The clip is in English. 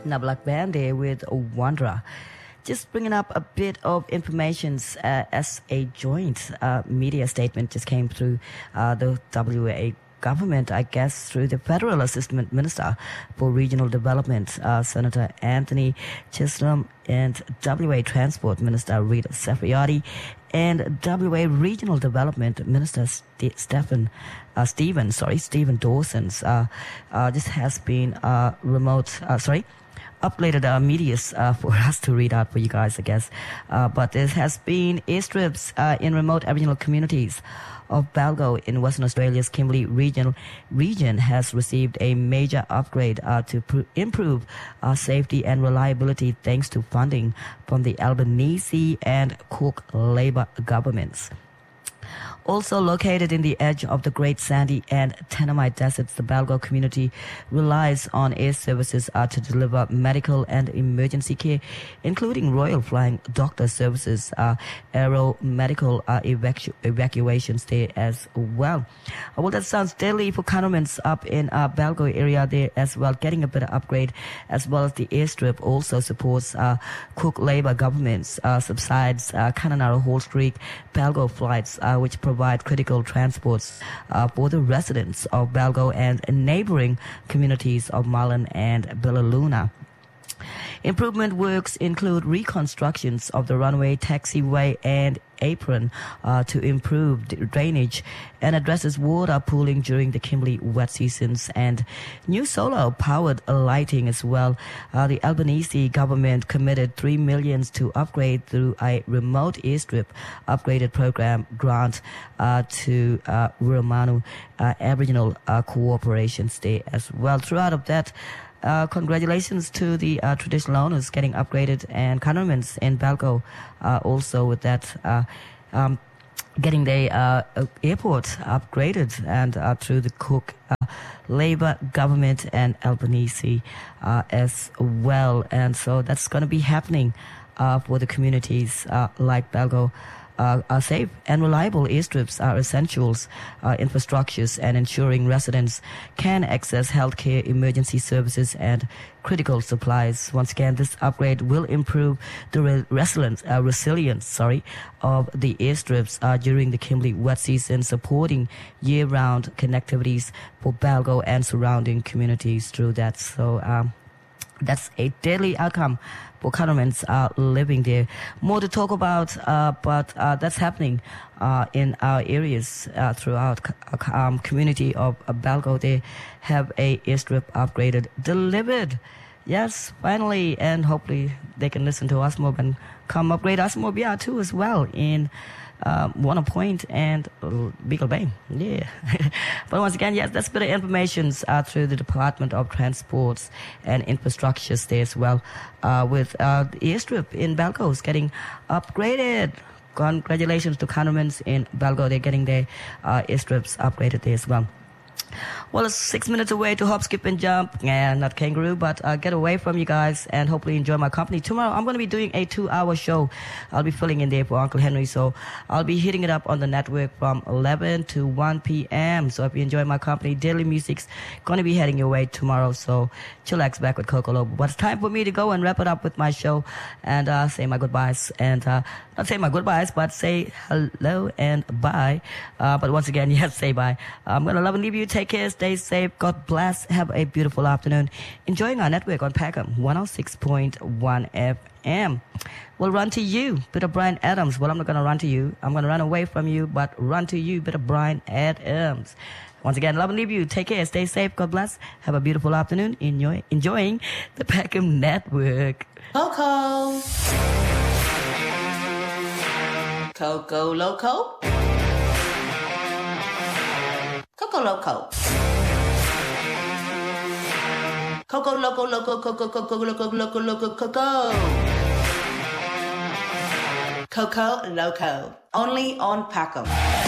Nablak Band there with Wanderer. Just bringing up a bit of information as a joint media statement just came through the WA government, I guess, through the Federal Assistant Minister for Regional Development, Senator Anthony Chisholm, and WA Transport Minister Rita Sefriati, and WA Regional Development Minister Stephen Dawson's. This has been uploaded medias for us to read out for you guys, I guess. But there has been airstrips in remote Aboriginal communities of Balgo in Western Australia's Kimberley region has received a major upgrade to improve safety and reliability thanks to funding from the Albanese and Cook Labor governments. Also located in the edge of the Great Sandy and Tanamite deserts, the Balgo community relies on air services to deliver medical and emergency care, including Royal Flying Doctor Services, aero medical evacuations there as well. Well, that sounds deadly for Cantonments up in Balgo area there as well, getting a better upgrade, as well as the airstrip also supports Cook Labor governments, subsides Kananara Hall Street Balgo flights, which provide critical transports for the residents of Balgo and neighboring communities of Marlin and Bellaluna. Improvement works include reconstructions of the runway, taxiway and apron to improve drainage and addresses water pooling during the Kimberley wet seasons, and new solar-powered lighting as well. The Albanese government committed $3 million to upgrade through a remote airstrip upgraded program grant to Wirramanu Aboriginal Cooperation Day as well. Throughout of that, congratulations to the traditional owners getting upgraded, and Cantonments in Balgo also with that getting the airport upgraded, and through the Cook Labor government and Albanese as well. And so that's going to be happening for the communities like Balgo. Safe and reliable airstrips are essentials infrastructures and ensuring residents can access healthcare, emergency services and critical supplies. Once again, this upgrade will improve the resilience of the airstrips during the Kimberley wet season, supporting year-round connectivities for Balgo and surrounding communities through that. So that's a daily outcome for Cantonments living there. More to talk about, but that's happening in our areas throughout community of Balgo. They have a airstrip upgraded, delivered. Yes, finally, and hopefully they can listen to us more and come upgrade us more too as well in Warner Point and Beagle Bay. Yeah. But once again, yes, that's better information through the Department of Transports and Infrastructures there as well, with the airstrip in Balgo is getting upgraded. Congratulations to Cantonments in Balgo. They're getting their airstrips upgraded there as well. Well, it's 6 minutes away to hop, skip, and jump. Yeah, not kangaroo, but get away from you guys and hopefully enjoy my company. Tomorrow, I'm going to be doing a 2-hour show. I'll be filling in there for Uncle Henry. So I'll be hitting it up on the network from 11 to 1 p.m. So if you enjoy my company, daily music's going to be heading your way tomorrow. So chillax back with Coco Lobo. But it's time for me to go and wrap it up with my show and say my goodbyes. And not say my goodbyes, but say hello and bye. But once again, yes, say bye. I'm going to love and leave you. Take care. Stay safe. God bless. Have a beautiful afternoon. Enjoying our network on Packham 106.1 FM. We'll run to you, bit of Brian Adams. Well, I'm not going to run to you. I'm going to run away from you, but run to you, bit of Brian Adams. Once again, love and leave you. Take care. Stay safe. God bless. Have a beautiful afternoon. Enjoying the Packham Network. Coco. Coco Loco. Coco Loco. Coco Loco Loco Coco Coco Loco Loco Loco Coco. Coco Loco. Only on Packham.